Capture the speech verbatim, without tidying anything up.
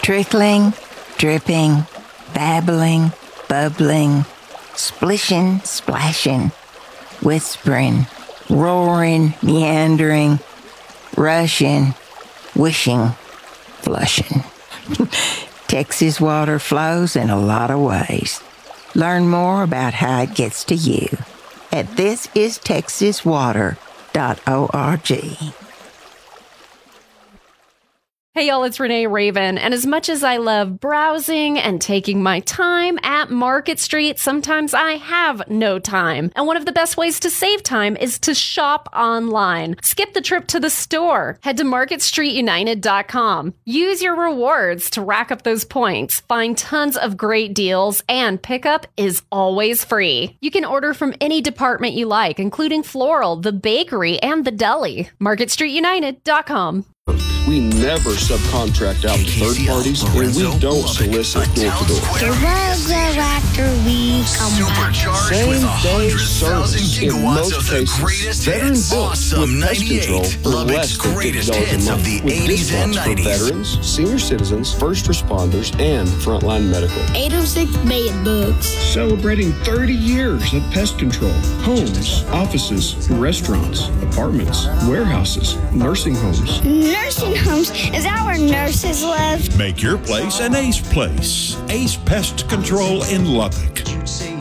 Trickling, dripping, babbling, bubbling, splishing, splashing, whispering, roaring, meandering, rushing, wishing, flushing. Texas water flows in a lot of ways. Learn more about how it gets to you at this is texas water dot org. Hey y'all, it's Renee Raven, and as much as I love browsing and taking my time at Market Street, sometimes I have no time. And one of the best ways to save time is to shop online. Skip the trip to the store. Head to market street united dot com. Use your rewards to rack up those points. Find tons of great deals, and pickup is always free. You can order from any department you like, including floral, the bakery, and the deli. market street united dot com. We never subcontract out to third parties, and we don't solicit door-to-door. The roads are after we come back. Same-day service in most cases. Veteran-built with pest control for less than fifty dollars a month, with discounts for veterans, senior citizens, first responders, and frontline medical. eight oh six Bed Bugs. Celebrating thirty years of pest control. Homes, offices, restaurants, apartments, warehouses, nursing homes. Nursing homes. Is that where nurses live? Make your place an Ace Place. Ace Pest Control in Lubbock.